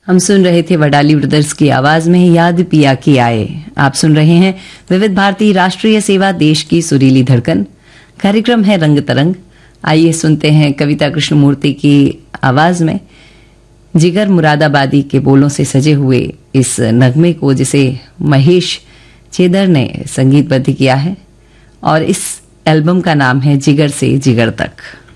हम सुन रहे थे वडाली ब्रदर्स की आवाज में याद पिया की आए। आप सुन रहे हैं विविध भारती राष्ट्रीय सेवा, देश की सुरीली धड़कन। कार्यक्रम है रंग तरंग। आइए सुनते हैं कविता कृष्णमूर्ति की आवाज में जिगर मुरादाबादी के बोलों से सजे हुए इस नगमे को, जिसे महेश चेदर ने संगीतबद्ध किया है, और इस एल्बम का नाम है जिगर से जिगर तक।